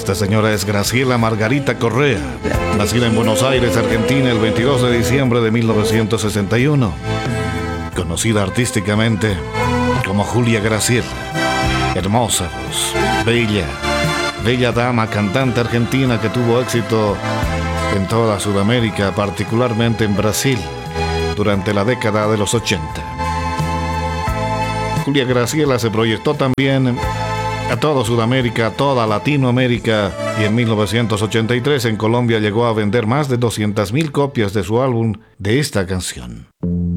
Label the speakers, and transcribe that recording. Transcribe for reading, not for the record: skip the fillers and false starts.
Speaker 1: Esta señora es Graciela Margarita Correa, nacida en Buenos Aires, Argentina, el 22 de diciembre de 1961. Conocida artísticamente como Julia Graciela. Hermosa voz, bella dama, cantante argentina que tuvo éxito en toda Sudamérica, particularmente en Brasil, durante la década de los 80. Julia Graciela se proyectó también a toda Sudamérica, a toda Latinoamérica, y en 1983 en Colombia llegó a vender más de 200,000 copias de su álbum de esta canción.